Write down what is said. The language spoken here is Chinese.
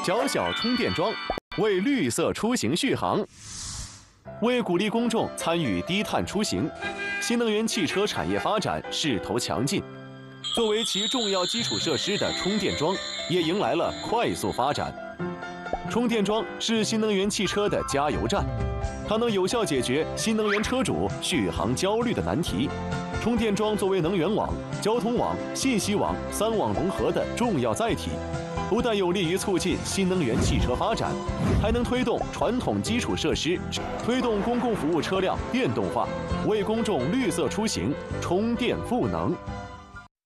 小小充电桩为绿色出行续航。为鼓励公众参与低碳出行，新能源汽车产业发展势头强劲。作为其重要基础设施的充电桩，也迎来了快速发展。充电桩是新能源汽车的加油站，它能有效解决新能源车主续航焦虑的难题。充电桩作为能源网、交通网、信息网3网融合的重要载体，不但有利于促进新能源汽车发展，还能推动传统基础设施、推动公共服务车辆电动化，为公众绿色出行充电赋能。